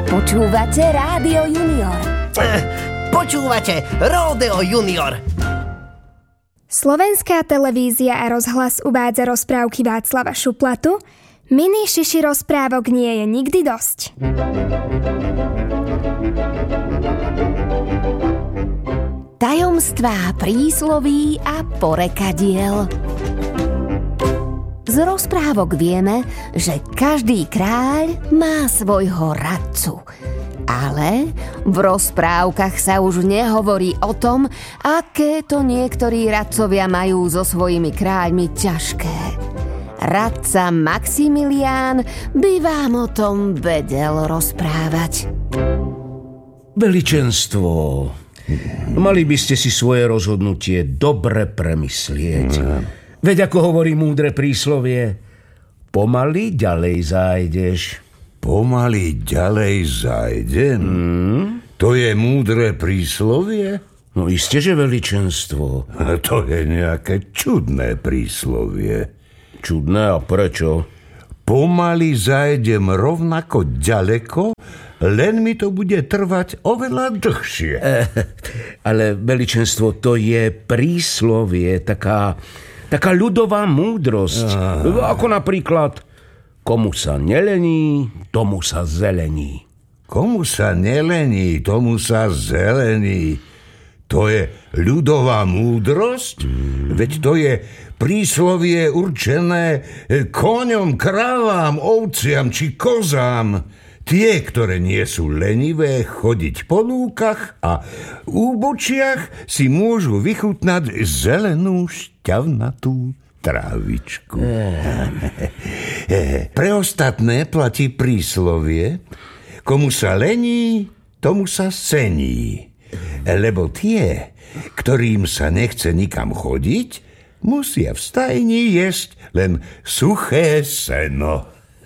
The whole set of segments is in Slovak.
Počúvate Rádio Junior. Počúvate Ródeo Junior. Slovenská televízia a rozhlas uvádza rozprávky Václava Šuplatu. Mini šiši rozprávok nie je nikdy dosť. Tajomstvá prísloví a porekadiel. Z rozprávok vieme, že každý kráľ má svojho radcu. Ale v rozprávkach sa už nehovorí o tom, aké to niektorí radcovia majú so svojimi kráľmi ťažké. Radca Maximilián by vám o tom vedel rozprávať. Veličenstvo, mali by ste si svoje rozhodnutie dobre premyslieť. Veď ako hovorí múdre príslovie, pomaly ďalej zájdeš. Pomaly ďalej zájdem? To je múdre príslovie? No iste, že veličenstvo. To je nejaké čudné príslovie. Čudné, a prečo? Pomaly zájdem rovnako ďaleko, len mi to bude trvať oveľa dlhšie. Ale veličenstvo, to je príslovie, taká ľudová múdrosť. Ako napríklad, komu sa nelení, tomu sa zelení. Komu sa nelení, tomu sa zelení. To je ľudová múdrosť? Veď to je príslovie určené koňom, kravám, ovciam či kozám. Tie, ktoré nie sú lenivé chodiť po lúkach a úbočiach, si môžu vychutnať zelenú šťavnatú trávičku. Pre ostatné platí príslovie, komu sa lení, tomu sa sení. Lebo tie, ktorým sa nechce nikam chodiť, musia v stajni jesť len suché seno.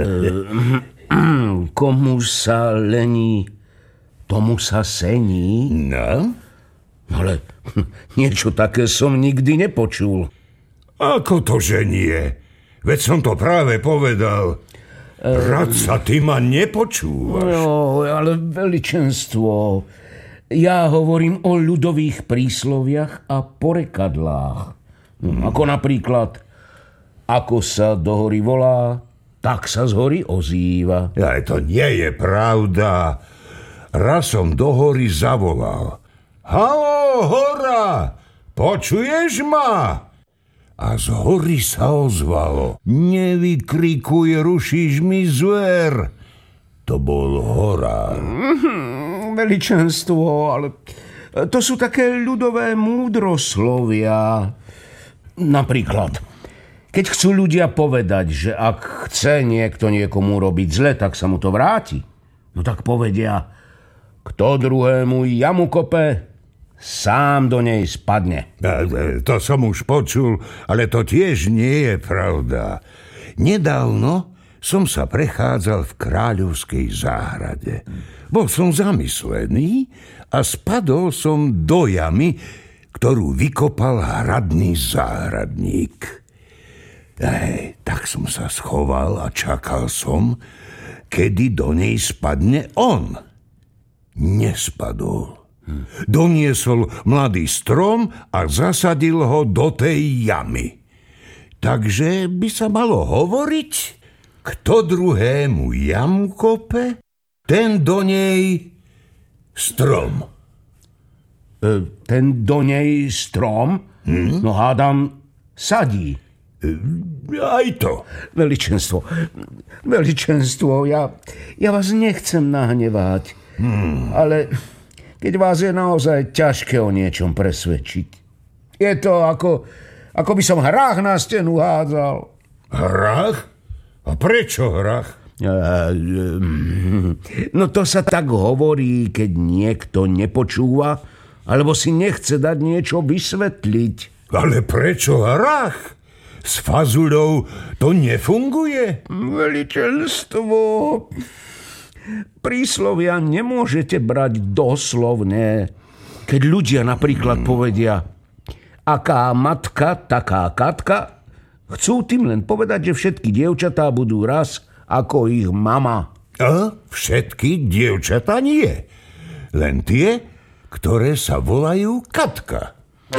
Komu sa lení, tomu sa sení? No? Ale niečo také som nikdy nepočul. Ako to, že nie? Veď som to práve povedal. Radca, ty ma nepočúvaš. No, ale veličenstvo, ja hovorím o ľudových prísloviach a porekadlách. Ako napríklad, ako sa do hory volá, tak sa z hory ozýva. Aj to nie je pravda. Raz som do hory zavolal. Haló, hora, počuješ ma? A z hory sa ozvalo. Nevykrikuj, rušíš mi zver. To bol horár. Veličenstvo, ale to sú také ľudové múdroslovia. Napríklad, keď chcú ľudia povedať, že ak chce niekto niekomu robiť zle, tak sa mu to vráti. No tak povedia, kto druhému jamu kope, sám do nej spadne. To som už počul, ale to tiež nie je pravda. Nedávno som sa prechádzal v kráľovskej záhrade. Bol som zamyslený a spadol som do jamy, ktorú vykopal hradný záhradník. Tak som sa schoval a čakal som, kedy do nej spadne on. Nespadol. Doniesol mladý strom a zasadil ho do tej jamy. Takže by sa malo hovoriť, kto druhému jamu kope, ten do nej strom. Ten do nej strom? No hádam, sadí. Aj to. Veličenstvo, ja vás nechcem nahnevať, ale keď vás je naozaj ťažké o niečom presvedčiť. Je to ako by som hrách na stenu hádzal. Hrách? A prečo hrách? No to sa tak hovorí, keď niekto nepočúva, alebo si nechce dať niečo vysvetliť. Ale prečo hrách? S fazuľou to nefunguje? Veličenstvo, príslovia nemôžete brať doslovne. Keď ľudia napríklad povedia, aká matka, taká katka, chcú tým len povedať, že všetky dievčatá budú raz ako ich mama. A všetky dievčatá nie. Len tie, ktoré sa volajú Katka.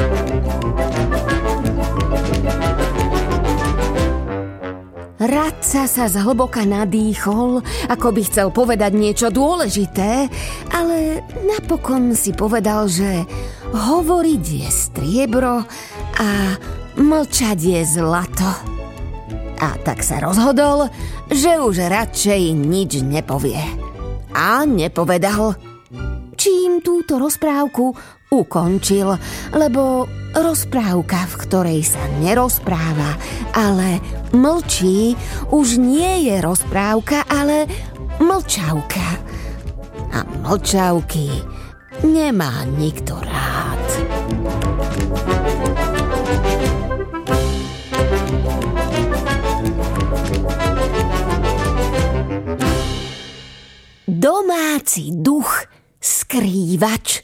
Radca sa zhlboka nadýchol, ako by chcel povedať niečo dôležité, ale napokon si povedal, že hovoriť je striebro a mlčať je zlato. A tak sa rozhodol, že už radšej nič nepovie. A nepovedal. Čím túto rozprávku ukončil, lebo rozprávka, v ktorej sa nerozpráva, ale mlčí, už nie je rozprávka, ale mlčavka. A mlčavky nemá nikto rád. Domáci duch skrývač.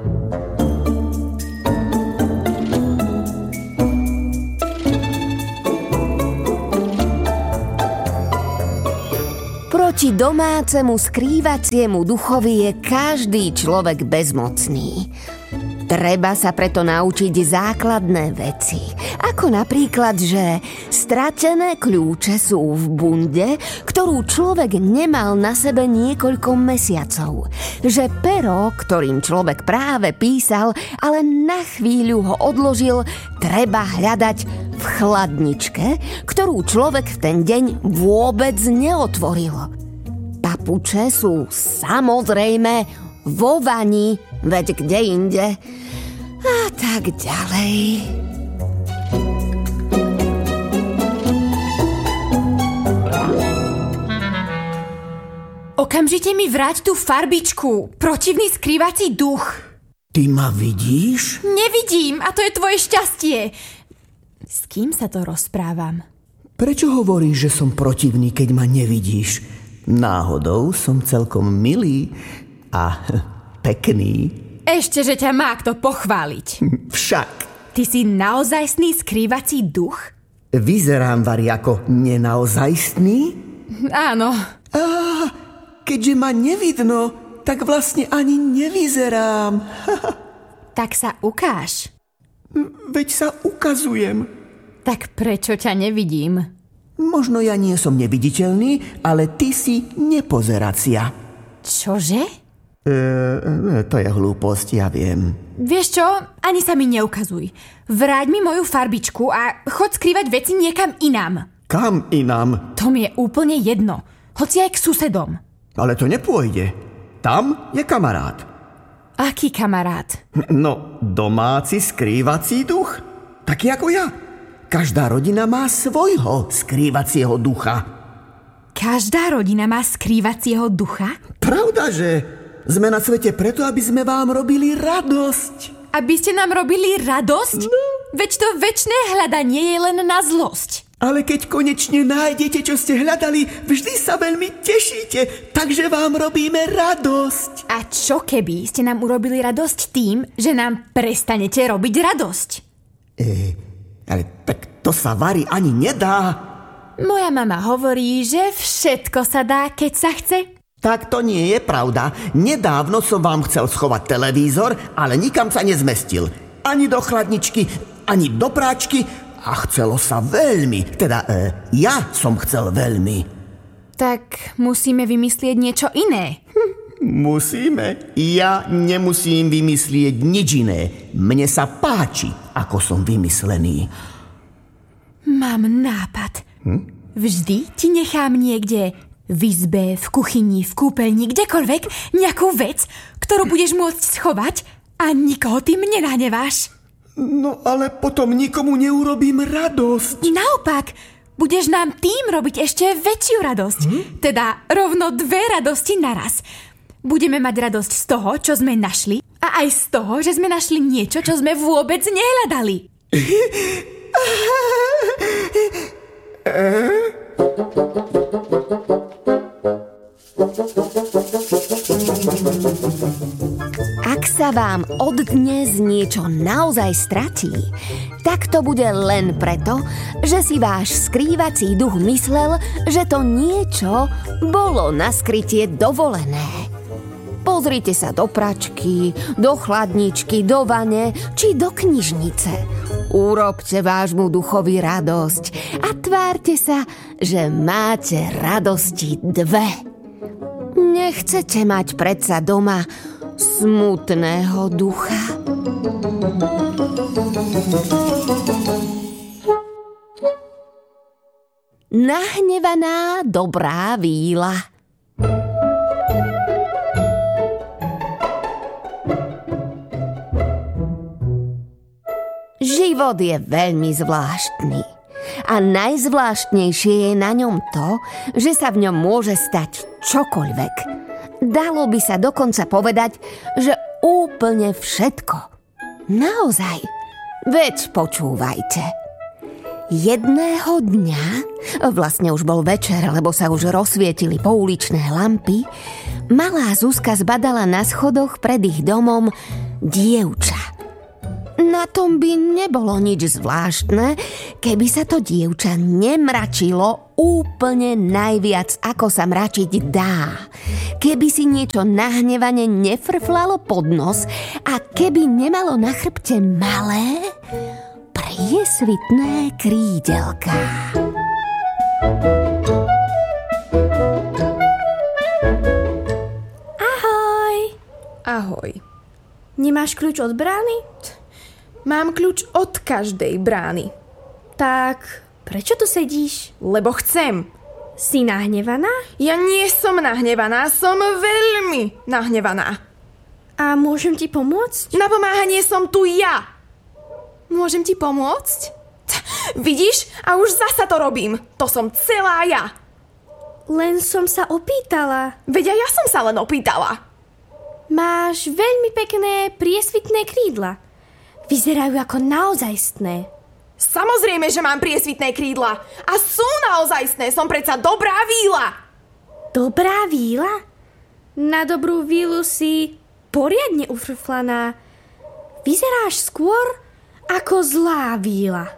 Proti domácemu skrývaciemu duchovi je každý človek bezmocný. Treba sa preto naučiť základné veci. Ako napríklad, že stratené kľúče sú v bunde, ktorú človek nemal na sebe niekoľko mesiacov. Že pero, ktorým človek práve písal, ale na chvíľu ho odložil, treba hľadať v chladničke, ktorú človek v ten deň vôbec neotvoril. Papuče sú samozrejme vo vani, veď kde inde. A tak ďalej. Okamžite mi vráť tú farbičku. Protivný skrývací duch. Ty ma vidíš? Nevidím a to je tvoje šťastie. S kým sa to rozprávam? Prečo hovoríš, že som protivný, keď ma nevidíš? Náhodou som celkom milý a pekný. Ešte, že ťa má kto pochváliť. Však. Ty si naozajstný skrývací duch? Vyzerám, Vari, ako nenaozajstný? Áno. Keďže ma nevidno, tak vlastne ani nevyzerám. Tak sa ukáž. Veď sa ukazujem. Tak prečo ťa nevidím? Možno ja nie som neviditeľný, ale ty si nepozeracia. Čože? To je hlúposť, ja viem. Vieš čo? Ani sa mi neukazuj. Vráť mi moju farbičku a chod skrývať veci niekam inám. Kam inám? To mi je úplne jedno. Hoci aj k susedom. Ale to nepôjde. Tam je kamarát. Aký kamarát? No, domáci skrývací duch. Taký ako ja. Každá rodina má svojho skrývacieho ducha. Každá rodina má skrývacieho ducha? Pravda, že sme na svete preto, aby sme vám robili radosť. Aby ste nám robili radosť? No. Veď to večné hľadanie je len na zlosť. Ale keď konečne nájdete, čo ste hľadali, vždy sa veľmi tešíte, takže vám robíme radosť. A čo keby ste nám urobili radosť tým, že nám prestanete robiť radosť? Ale tak to sa, Vari, ani nedá. Moja mama hovorí, že všetko sa dá, keď sa chce. Tak to nie je pravda. Nedávno som vám chcel schovať televízor, ale nikam sa nezmestil. Ani do chladničky, ani do práčky. A chcelo sa veľmi. Teda ja som chcel veľmi. Tak musíme vymyslieť niečo iné. Musíme. Ja nemusím vymyslieť nič iné. Mne sa páči, ako som vymyslený. Mám nápad. Vždy ti nechám niekde v izbe, v kuchyni, v kúpeľni, kdekoľvek nejakú vec, ktorú budeš môcť schovať a nikoho tým nenahneváš. No ale potom nikomu neurobím radosť. Naopak, budeš nám tým robiť ešte väčšiu radosť. Teda rovno 2 radosti naraz. Budeme mať radosť z toho, čo sme našli a aj z toho, že sme našli niečo, čo sme vôbec nehľadali. Ak sa vám od dnes niečo naozaj stratí, tak to bude len preto, že si váš skrývací duch myslel, že to niečo bolo na skrytie dovolené. Pozrite sa do pračky, do chladničky, do vane či do knižnice. Urobte vášmu duchovi radosť a tvárte sa, že máte radosti 2. Nechcete mať predsa doma smutného ducha. Nahnevaná dobrá víla. Život je veľmi zvláštny. A najzvláštnejšie je na ňom to, že sa v ňom môže stať čokoľvek. Dalo by sa dokonca povedať, že úplne všetko. Naozaj. Veď počúvajte. Jedného dňa, vlastne už bol večer, lebo sa už rozsvietili pouličné lampy, malá Zuzka zbadala na schodoch pred ich domom dievča. Na tom by nebolo nič zvláštne, keby sa to dievča nemračilo úplne najviac, ako sa mračiť dá. Keby si niečo nahnevane nefrflalo pod nos a keby nemalo na chrbte malé, priesvitné krídelká. Ahoj. Ahoj. Nemáš kľúč od brány? Mám kľúč od každej brány. Tak, prečo tu sedíš? Lebo chcem. Si nahnevaná? Ja nie som nahnevaná, som veľmi nahnevaná. A môžem ti pomôcť? Na pomáhanie som tu ja. Môžem ti pomôcť? Vidíš? A už zasa to robím. To som celá ja. Len som sa opýtala. Veď ja som sa len opýtala. Máš veľmi pekné priesvitné krídla. Vyzerajú ako naozajstné. Samozrejme, že mám priesvitné krídla. A sú naozajstné, som predsa dobrá víla. Dobrá víla? Na dobrú vílu si poriadne ufrflaná. Vyzeráš skôr ako zlá víla.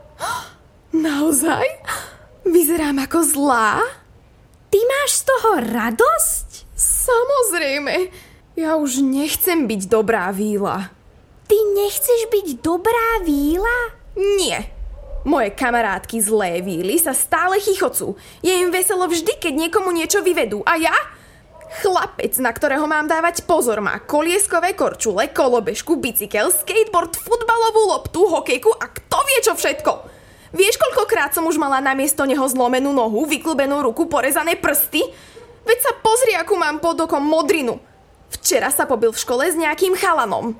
Naozaj? Vyzerám ako zlá? Ty máš z toho radosť? Samozrejme. Ja už nechcem byť dobrá víla. Ty nechceš byť dobrá víla? Nie. Moje kamarátky zlé víly sa stále chichocú. Je im veselo vždy, keď niekomu niečo vyvedú. A ja? Chlapec, na ktorého mám dávať pozor, má kolieskové korčule, kolobežku, bicykel, skateboard, futbalovú loptu, hokejku a kto vie čo všetko. Vieš, koľkokrát som už mala namiesto neho zlomenú nohu, vyklbenú ruku, porezané prsty? Veď sa pozri, akú mám pod okom modrinu. Včera sa pobil v škole s nejakým chalanom.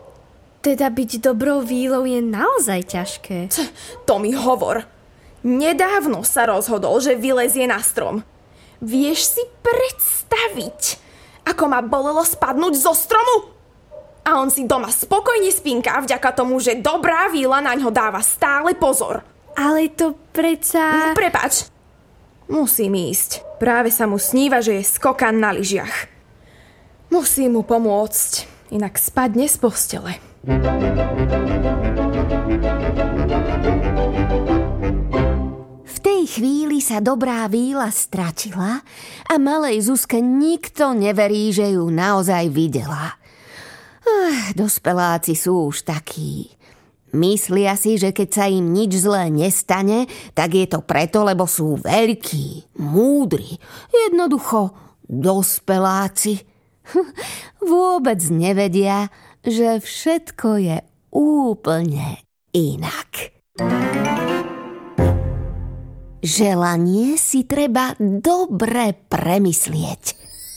Teda byť dobrou vílou je naozaj ťažké. To mi hovor. Nedávno sa rozhodol, že vylezie na strom. Vieš si predstaviť, ako ma bolelo spadnúť zo stromu? A on si doma spokojne spinká vďaka tomu, že dobrá víla na ňo dáva stále pozor. Ale to predsa... Prepáč. Musím ísť. Práve sa mu sníva, že je skokan na lyžiach. Musím mu pomôcť, inak spadne z postele. V tej chvíli sa dobrá víla stratila a malej Zuzke nikto neverí, že ju naozaj videla. Dospeláci sú už takí. Myslia si, že keď sa im nič zlé nestane, tak je to preto, lebo sú veľkí, múdri. Jednoducho dospeláci. Vôbec nevedia, že všetko je úplne inak. Želanie si treba dobre premyslieť.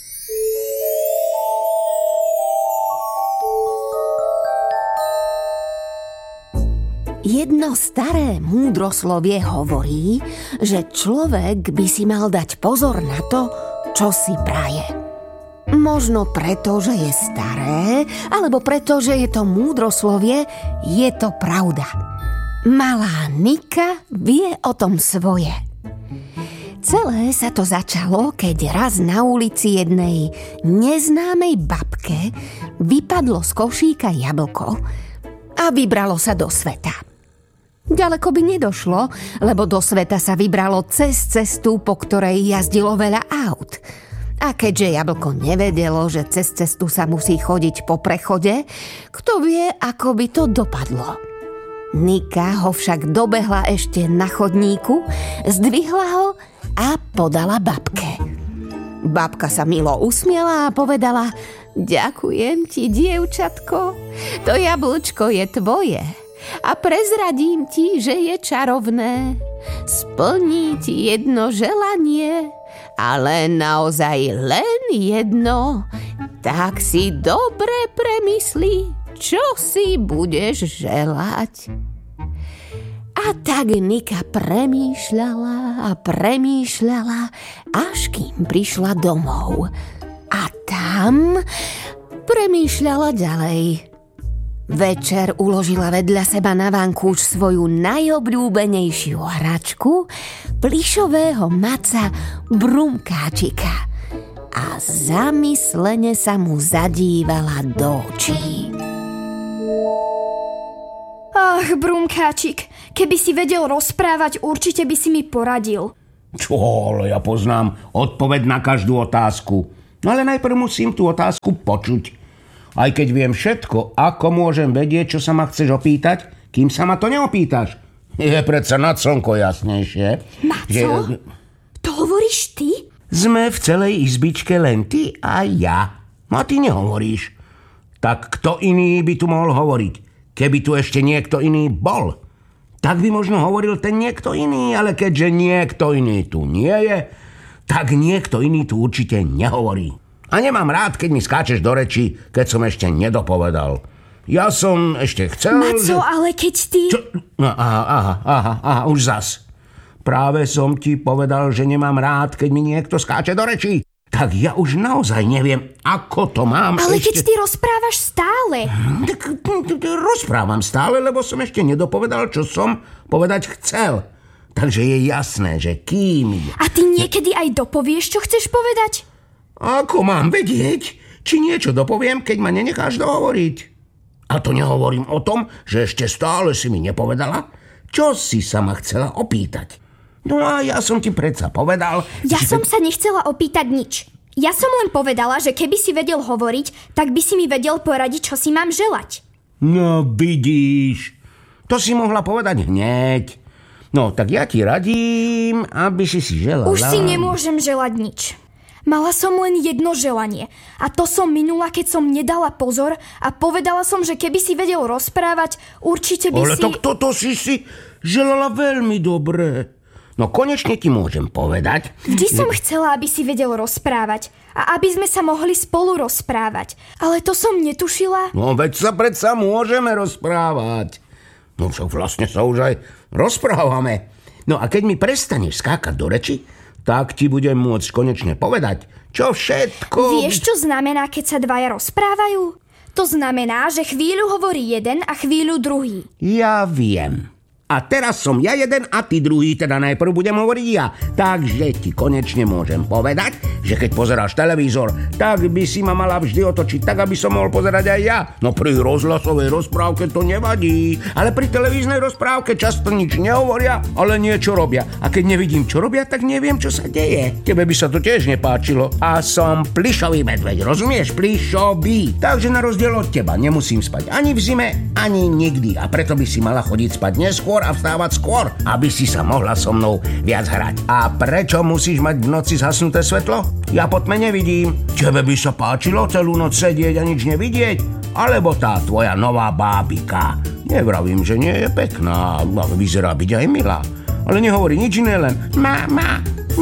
Jedno staré múdroslovie hovorí, že človek by si mal dať pozor na to, čo si praje. Možno preto, že je staré, alebo preto, že je to múdroslovie, je to pravda. Malá Nika vie o tom svoje. Celé sa to začalo, keď raz na ulici jednej neznámej babke vypadlo z košíka jablko a vybralo sa do sveta. Ďaleko by nedošlo, lebo do sveta sa vybralo cez cestu, po ktorej jazdilo veľa aut. A keďže jablko nevedelo, že cez cestu sa musí chodiť po prechode, kto vie, ako by to dopadlo. Nika ho však dobehla ešte na chodníku, zdvihla ho a podala babke. Babka sa milo usmiela a povedala: ďakujem ti, dievčatko, to jablčko je tvoje a prezradím ti, že je čarovné. Splní ti jedno želanie, ale naozaj len jedno. Tak si dobre premysli, čo si budeš želať. A tak Nika premýšľala, až kým prišla domov. A tam premýšľala ďalej. Večer uložila vedľa seba na vankúš svoju najobľúbenejšiu hračku, plyšového maca Brumkáčika. A zamyslene sa mu zadívala do očí. Ach, Brumkáčik, keby si vedel rozprávať, určite by si mi poradil. Čo, ale ja poznám odpoveď na každú otázku. No ale najprv musím tú otázku počuť. Aj keď viem všetko, ako môžem vedieť, čo sa ma chceš opýtať, kým sa ma to neopýtaš. Je predsa nad slnko jasnejšie. Na čo? To hovoríš ty? Sme v celej izbičke len ty a ja. No a ty nehovoríš. Tak kto iný by tu mohol hovoriť? Keby tu ešte niekto iný bol, tak by možno hovoril ten niekto iný, ale keďže niekto iný tu nie je, tak niekto iný tu určite nehovorí. A nemám rád, keď mi skáčeš do reči, keď som ešte nedopovedal. Ja som ešte chcel... Maco, ale keď ty... Čo? No, aha, už zas. Práve som ti povedal, že nemám rád, keď mi niekto skáče do rečí. Tak ja už naozaj neviem, ako to mám. Ale keď ty rozprávaš stále. Tak rozprávam stále, lebo som ešte nedopovedal, čo som povedať chcel. Takže je jasné, že kým... A ty niekedy aj dopovieš, čo chceš povedať? Ako mám vedieť, či niečo dopoviem, keď ma nenecháš dohovoriť? A to nehovorím o tom, že ešte stále si mi nepovedala, čo si sa ma chcela opýtať. No a ja som ti predsa povedal... Ja som sa nechcela opýtať nič. Ja som len povedala, že keby si vedel hovoriť, tak by si mi vedel poradiť, čo si mám želať. No vidíš, to si mohla povedať hneď. No tak ja ti radím, aby si želala... Už si nemôžem želať nič. Mala som len jedno želanie. A to som minula, keď som nedala pozor a povedala som, že keby si vedel rozprávať, určite by Ale tak toto si želala veľmi dobre. No konečne ti môžem povedať. Vždy som chcela, aby si vedel rozprávať a aby sme sa mohli spolu rozprávať. Ale to som netušila. No veď sa predsa môžeme rozprávať. No však vlastne sa už aj rozprávame. No a keď mi prestaneš skákať do reči, tak ti budem môcť konečne povedať, čo všetko... Vieš, čo znamená, keď sa dvaja rozprávajú? To znamená, že chvíľu hovorí jeden a chvíľu druhý. Ja viem. A teraz som ja jeden a ty druhý, teda najprv budem hovoriť ja. Takže ti konečne môžem povedať, že keď pozeráš televízor, tak by si ma mala vždy otočiť tak, aby som mohol pozerať aj ja. No pri rozhlasovej rozprávke to nevadí, ale pri televíznej rozprávke často nič nehovoria, ale niečo robia. A keď nevidím, čo robia, tak neviem, čo sa deje. Tebe by sa to tiež nepáčilo. A som plyšový medveď, rozumieš? Plyšový. Takže na rozdiel od teba nemusím spať ani v zime, ani nikdy. A preto by si mala chodiť spať neskôr a vstávať skôr, aby si sa mohla so mnou viac hrať. A prečo musíš mať v noci zhasnuté svetlo? Ja po tme nevidím. Tebe by sa páčilo celú noc sedieť a nič nevidieť? Alebo tá tvoja nová bábika? Nevravím, že nie je pekná, vyzerá byť aj milá. Ale nehovorí nič iné, len mama.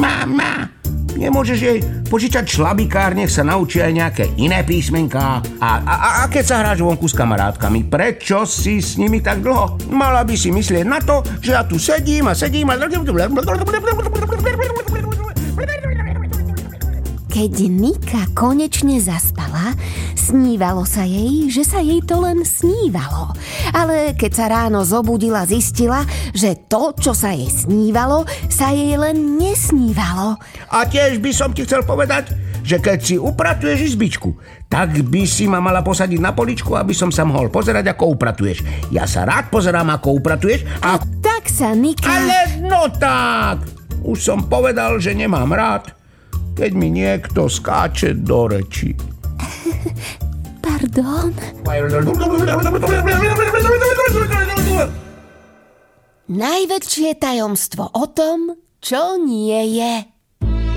Nemôžeš jej požičať šlabikár, nech sa naučí aj nejaké iné písmenká. A keď sa hráš vonku s kamarátkami, prečo si s nimi tak dlho? Mala by si myslieť na to, že ja tu sedím a... Keď Nika konečne zaspala, snívalo sa jej, že sa jej to len snívalo. Ale keď sa ráno zobudila, zistila, že to, čo sa jej snívalo, sa jej len nesnívalo. A tiež by som ti chcel povedať, že keď si upratuješ izbičku, tak by si ma mala posadiť na poličku, aby som sa mohol pozerať, ako upratuješ. Ja sa rád pozerám, ako upratuješ a... Tak sa Nika... Ale no tak! Už som povedal, že nemám rád, keď mi niekto skáče do reči. Pardon? Najväčšie tajomstvo o tom, čo nie je.